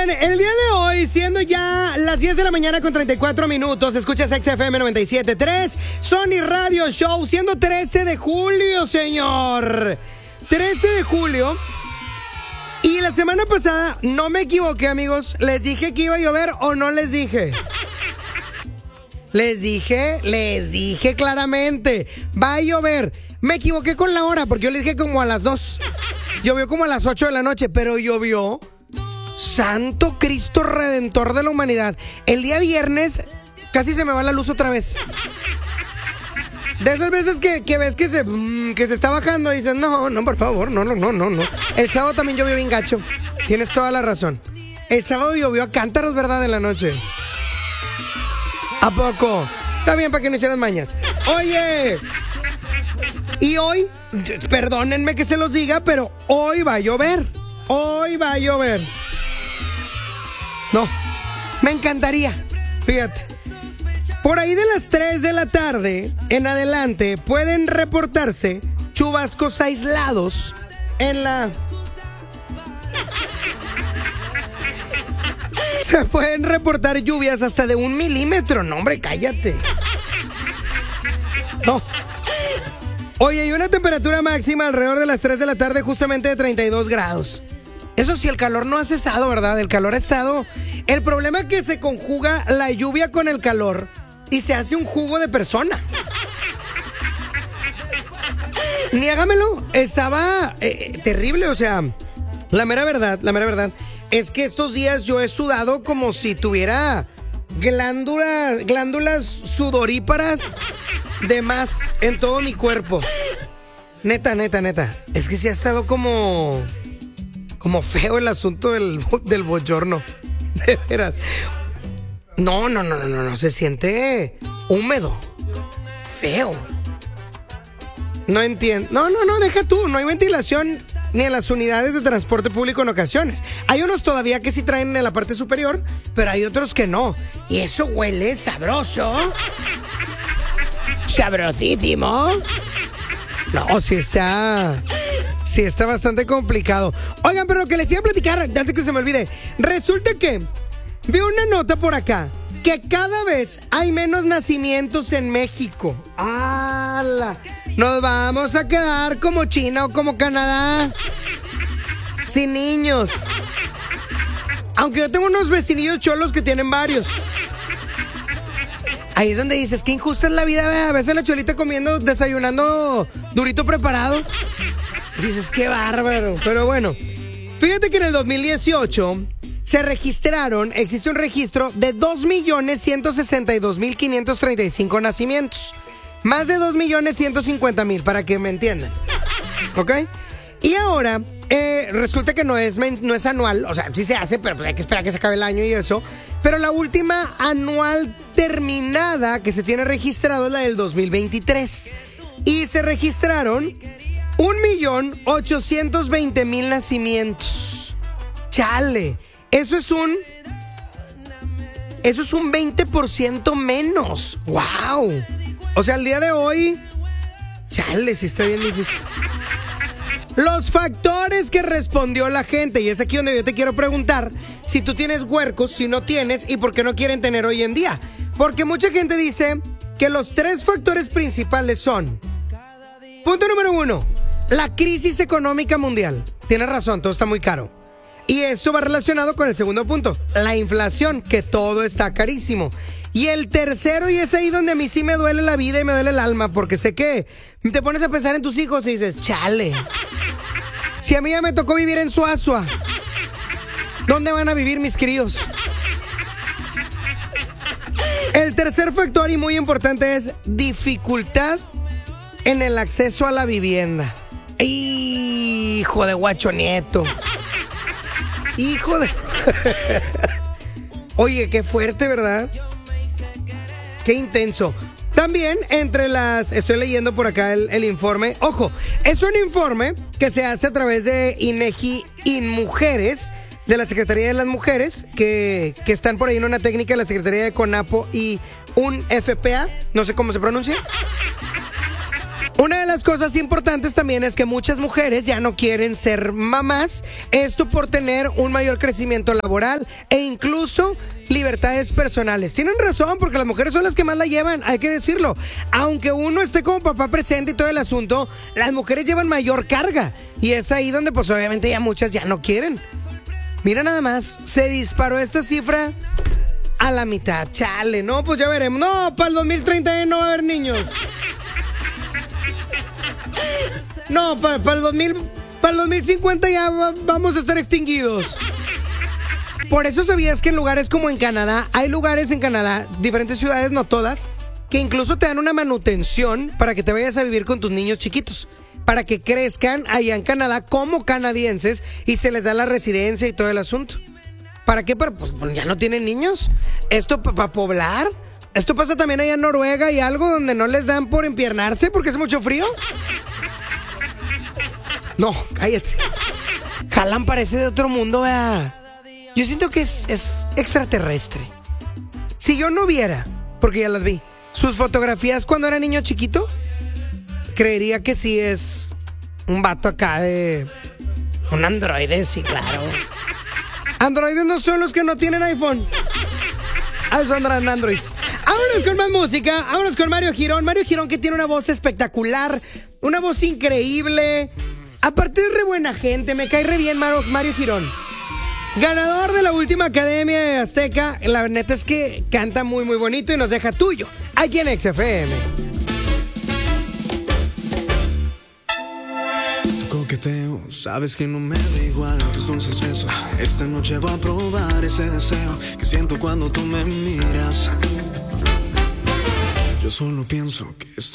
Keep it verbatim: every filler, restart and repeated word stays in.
Oigan, el día de hoy, siendo ya las diez de la mañana con treinta y cuatro minutos, escuchas X F M noventa y siete punto tres, Sony Radio Show, siendo trece de julio, señor. trece de julio. Y la semana pasada, no me equivoqué, amigos. ¿Les dije que iba a llover o no les dije? Les dije, les dije claramente, va a llover. Me equivoqué con la hora, porque yo les dije como a las dos. Llovió como a las ocho de la noche, pero llovió. Santo Cristo Redentor de la humanidad. El día viernes casi se me va la luz otra vez. De esas veces que, que ves que se, que se está bajando y dices, no, no, por favor, no, no, no, no, no. El sábado también llovió bien gacho. Tienes toda la razón. El sábado llovió a cántaros, ¿verdad? En la noche. ¿A poco? Está bien para que no hicieras mañas. Oye, y hoy, perdónenme que se los diga, pero hoy va a llover. Hoy va a llover. No, me encantaría. Fíjate. Por ahí de las tres de la tarde en adelante pueden reportarse chubascos aislados en la... Se pueden reportar lluvias hasta de un milímetro. No, hombre, cállate. No. Oye, y una temperatura máxima alrededor de las tres de la tarde justamente de treinta y dos grados. Eso sí, el calor no ha cesado, ¿verdad? El calor ha estado... El problema es que se conjuga la lluvia con el calor y se hace un jugo de persona. Niégamelo, estaba eh, terrible, o sea, la mera verdad, la mera verdad es que estos días yo he sudado como si tuviera glándulas, glándulas sudoríparas de más en todo mi cuerpo. Neta, neta, neta, es que sí ha estado como, como feo el asunto del, del bochorno, de veras. No, no, no, no, no, no, se siente húmedo, feo. No entiendo. No, no, no, deja tú. No hay ventilación ni en las unidades de transporte público en ocasiones. Hay unos todavía que sí traen en la parte superior, pero hay otros que no. Y eso huele sabroso. Sabrosísimo. No, sí está... Sí está bastante complicado. Oigan, pero lo que les iba a platicar, antes que se me olvide. Resulta que vi una nota por acá que cada vez hay menos nacimientos en México. ¡Hala! Nos vamos a quedar como China o como Canadá, sin niños. Aunque yo tengo unos vecinillos cholos que tienen varios. Ahí es donde dices, qué injusta es la vida, ¿verdad? A veces la cholita comiendo, desayunando durito preparado. Y dices, qué bárbaro. Pero bueno, fíjate que en el dos mil dieciocho se registraron, existe un registro de dos millones ciento sesenta y dos mil quinientos treinta y cinco nacimientos. Más de dos millones ciento cincuenta mil, para que me entiendan. ¿Ok? Y ahora, eh, resulta que no es, no es anual, o sea, sí se hace, pero hay que esperar que se acabe el año y eso. Pero la última anual terminada que se tiene registrado es la del dos mil veintitrés. Y se registraron un millón ochocientos veinte mil nacimientos. Chale, eso es un... Eso es un veinte por ciento menos. ¡Wow! O sea, el día de hoy, chale, sí está bien difícil. Los factores que respondió la gente, y es aquí donde yo te quiero preguntar si tú tienes huercos, si no tienes, y por qué no quieren tener hoy en día. Porque mucha gente dice que los tres factores principales son: punto número uno, la crisis económica mundial. Tienes razón, todo está muy caro. Y esto va relacionado con el segundo punto, la inflación, que todo está carísimo. Y el tercero, y es ahí donde a mí sí me duele la vida y me duele el alma, porque sé que te pones a pensar en tus hijos y dices, chale, si a mí ya me tocó vivir en Suazua, ¿dónde van a vivir mis críos? El tercer factor, y muy importante, es dificultad en el acceso a la vivienda. Hijo de guacho nieto. Hijo de... Oye, qué fuerte, ¿verdad? Qué intenso. También entre las... Estoy leyendo por acá el, el informe. Ojo, es un informe que se hace a través de INEGI InMujeres, de la Secretaría de las Mujeres, que, que están por ahí en una técnica de la Secretaría de CONAPO y un F P A, no sé cómo se pronuncia. Una de las cosas importantes también es que muchas mujeres ya no quieren ser mamás, esto por tener un mayor crecimiento laboral e incluso libertades personales. Tienen razón, porque las mujeres son las que más la llevan, hay que decirlo. Aunque uno esté como papá presente y todo el asunto, las mujeres llevan mayor carga y es ahí donde pues obviamente ya muchas ya no quieren. Mira nada más, se disparó esta cifra a la mitad, chale, no, pues ya veremos. No, para el dos mil treinta no va a haber niños. No, para, para, el dos mil, para el dos mil cincuenta ya va, vamos a estar extinguidos. Por eso sabías que en lugares como en Canadá, hay lugares en Canadá, diferentes ciudades, no todas, que incluso te dan una manutención para que te vayas a vivir con tus niños chiquitos, para que crezcan allá en Canadá como canadienses y se les da la residencia y todo el asunto. ¿Para qué? Para, pues ya no tienen niños. Esto para pa poblar. Esto pasa también allá en Noruega y algo donde no les dan por empiernarse porque hace mucho frío. No, cállate. Jalán parece de otro mundo, vea. Yo siento que es, es extraterrestre. Si yo no viera, porque ya las vi, sus fotografías cuando era niño chiquito, creería que sí es un vato acá de... un androide, sí, claro. Androides no son los que no tienen iPhone. Ah, son androids. Vámonos con más música. Vámonos con Mario Girón. Mario Girón, que tiene una voz espectacular, una voz increíble. Aparte es re buena gente, me cae re bien Mario, Mario Girón. Ganador de la última Academia de Azteca. La neta es que canta muy muy bonito y nos deja tuyo aquí en X F M. Coqueteo, sabes que no me da igual tus dulces besos. Esta noche voy a probar ese deseo que siento cuando tú me miras. Yo solo pienso que esto